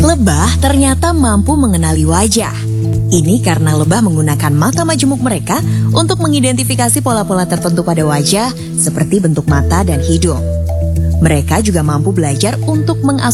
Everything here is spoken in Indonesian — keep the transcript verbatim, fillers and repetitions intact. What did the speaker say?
Lebah ternyata mampu mengenali wajah. Ini karena lebah menggunakan mata majemuk mereka untuk mengidentifikasi pola-pola tertentu pada wajah seperti bentuk mata dan hidung. Mereka juga mampu belajar untuk mengasosiasikan